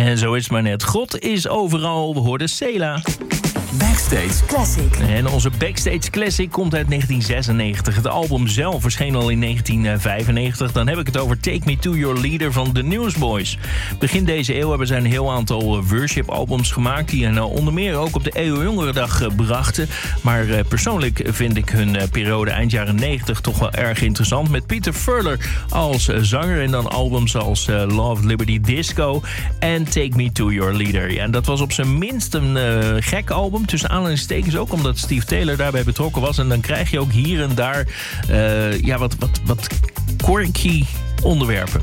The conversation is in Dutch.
En zo is het maar net. God is overal. We hoorden Sela. Backstage Classic. En onze Backstage Classic komt uit 1996. Het album zelf verscheen al in 1995. Dan heb ik het over Take Me To Your Leader van The Newsboys. Begin deze eeuw hebben zij een heel aantal worship-albums gemaakt... die hen onder meer ook op de Eeuwjongerendag brachten. Maar persoonlijk vind ik hun periode eind jaren 90 toch wel erg interessant... met Peter Furler als zanger en dan albums als Love, Liberty, Disco... en Take Me To Your Leader. Ja, en dat was op zijn minst een gek album... tussen aanhalingstekens ook omdat Steve Taylor daarbij betrokken was. En dan krijg je ook hier en daar wat quirky onderwerpen.